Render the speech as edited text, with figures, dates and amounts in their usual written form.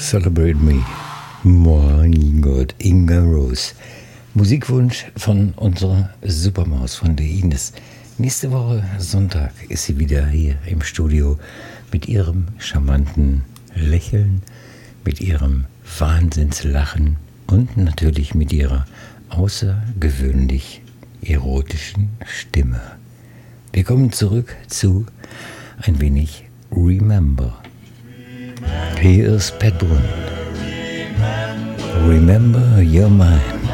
Celebrate Me. Mein Gott, Inga Rose. Musikwunsch von unserer Supermaus, von der Ines. Nächste Woche Sonntag ist sie wieder hier im Studio mit ihrem charmanten Lächeln, mit ihrem Wahnsinnslachen und natürlich mit ihrer außergewöhnlich erotischen Stimme. Wir kommen zurück zu ein wenig Remember. Hier ist Pat Boone. Remember You're Mine.